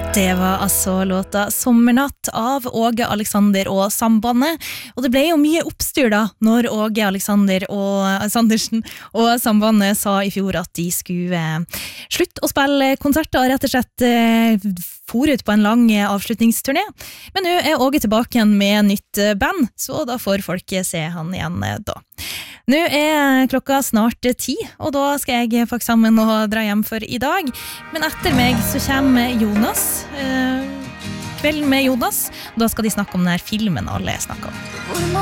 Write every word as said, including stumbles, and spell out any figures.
Det var altså låta Sommernatt av Åge Alexander og Sambandet, og det ble jo mye oppstyr da, når Åge Alexander og Sandersen og Sambandet sa i fjor at de skulle slutte å spille konserter og rett og slett for ut på en lang avslutningsturné. Men nå er Åge tilbake igjen med nytt band, så da får folk se han igjen da. Nå er klokka snart ti, og da skal jeg pakke sammen og dra hjem for i dag. Men etter meg så kommer Jonas, eh, kvelden med Jonas. Da skal de snakke om den her filmen alle snakker om.